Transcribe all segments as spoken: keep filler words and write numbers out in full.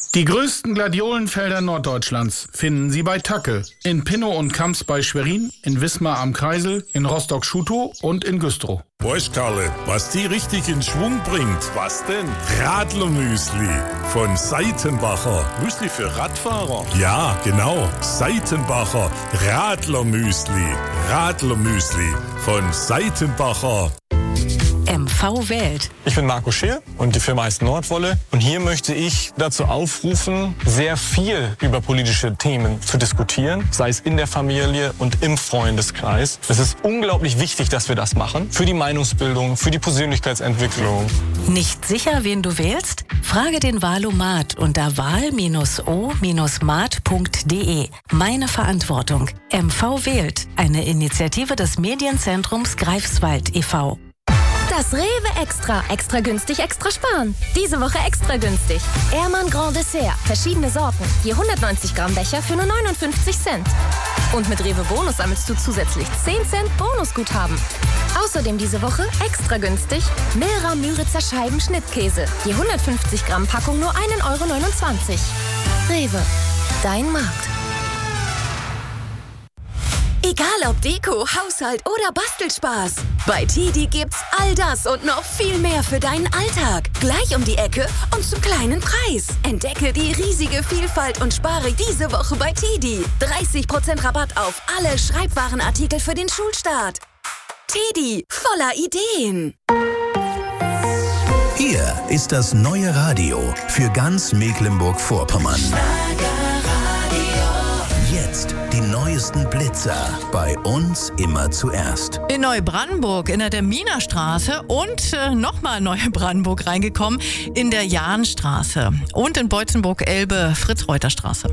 Die größten Gladiolenfelder Norddeutschlands finden Sie bei Tacke. In Pinnow und Kamps bei Schwerin, in Wismar am Kreisel, in Rostock-Schutow und in Güstrow. Weißt Karle, was die richtig in Schwung bringt? Was denn? Radlermüsli von Seitenbacher. Müsli für Radfahrer? Ja, genau. Seitenbacher Radlermüsli. Radlermüsli von Seitenbacher. M V wählt. Ich bin Marco Schill und die Firma heißt Nordwolle. Und hier möchte ich dazu aufrufen, sehr viel über politische Themen zu diskutieren, sei es in der Familie und im Freundeskreis. Es ist unglaublich wichtig, dass wir das machen. Für die Meinungsbildung, für die Persönlichkeitsentwicklung. Nicht sicher, wen du wählst? Frage den Wahlomat unter wahl o mat punkt de. Meine Verantwortung. M V wählt. Eine Initiative des Medienzentrums Greifswald e V Das Rewe Extra. Extra günstig, extra sparen. Diese Woche extra günstig. Ehrmann Grand Dessert. Verschiedene Sorten. Je hundertneunzig Gramm Becher für nur neunundfünfzig Cent. Und mit Rewe Bonus sammelst du zusätzlich zehn Cent Bonusguthaben. Außerdem diese Woche extra günstig Milra Müritzer Scheiben Schnittkäse. Je hundertfünfzig Gramm Packung nur ein Euro neunundzwanzig. Rewe. Dein Markt. Egal ob Deko, Haushalt oder Bastelspaß. Bei Tidi gibt's all das und noch viel mehr für deinen Alltag. Gleich um die Ecke und zum kleinen Preis. Entdecke die riesige Vielfalt und spare diese Woche bei Tidi. dreißig Prozent Rabatt auf alle Schreibwarenartikel für den Schulstart. Tidi, voller Ideen. Hier ist das neue Radio für ganz Mecklenburg-Vorpommern. Jetzt die neuesten Blitzer. Bei uns immer zuerst. In Neubrandenburg, in der Terminerstraße und äh, nochmal Neubrandenburg reingekommen, in der Jahnstraße. Und in Beutzenburg-Elbe, Fritz-Reuter-Straße.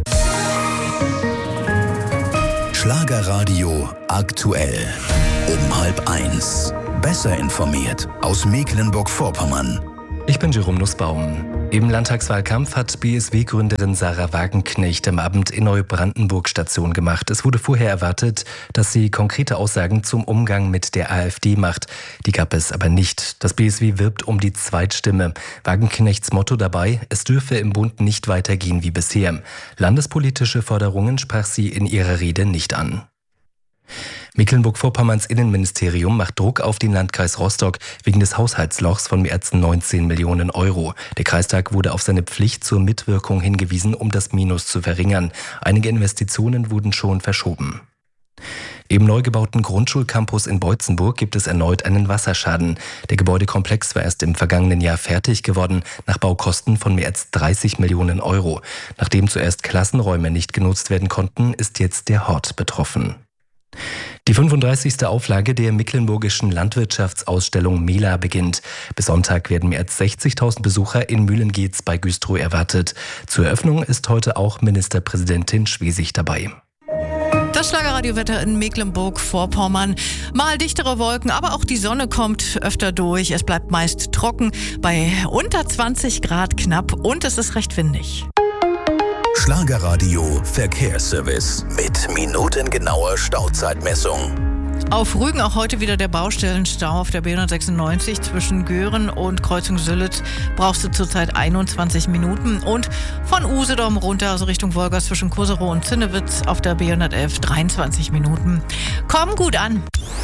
Schlagerradio aktuell. Um halb eins. Besser informiert aus Mecklenburg-Vorpommern. Ich bin Jerome Nussbaum. Im Landtagswahlkampf hat B S W-Gründerin Sarah Wagenknecht am Abend in Neubrandenburg Station gemacht. Es wurde vorher erwartet, dass sie konkrete Aussagen zum Umgang mit der AfD macht. Die gab es aber nicht. Das B S W wirbt um die Zweitstimme. Wagenknechts Motto dabei: Es dürfe im Bund nicht weitergehen wie bisher. Landespolitische Forderungen sprach sie in ihrer Rede nicht an. Mecklenburg-Vorpommerns Innenministerium macht Druck auf den Landkreis Rostock wegen des Haushaltslochs von mehr als neunzehn Millionen Euro. Der Kreistag wurde auf seine Pflicht zur Mitwirkung hingewiesen, um das Minus zu verringern. Einige Investitionen wurden schon verschoben. Im neu gebauten Grundschulcampus in Beutzenburg gibt es erneut einen Wasserschaden. Der Gebäudekomplex war erst im vergangenen Jahr fertig geworden, nach Baukosten von mehr als dreißig Millionen Euro. Nachdem zuerst Klassenräume nicht genutzt werden konnten, ist jetzt der Hort betroffen. Die fünfunddreißigste Auflage der Mecklenburgischen Landwirtschaftsausstellung MELA beginnt. Bis Sonntag werden mehr als sechzigtausend Besucher in Mühlengeetz bei Güstrow erwartet. Zur Eröffnung ist heute auch Ministerpräsidentin Schwesig dabei. Das Schlagerradiowetter in Mecklenburg-Vorpommern. Mal dichtere Wolken, aber auch die Sonne kommt öfter durch. Es bleibt meist trocken bei unter zwanzig Grad knapp und es ist recht windig. Schlagerradio Verkehrsservice mit minutengenauer Stauzeitmessung. Auf Rügen auch heute wieder der Baustellenstau auf der B hundertsechsundneunzig zwischen Göhren und Kreuzung Sülitz brauchst du zurzeit einundzwanzig Minuten und von Usedom runter, also Richtung Wolgast zwischen Koserow und Zinnewitz auf der B hundertelf dreiundzwanzig Minuten. Komm gut an!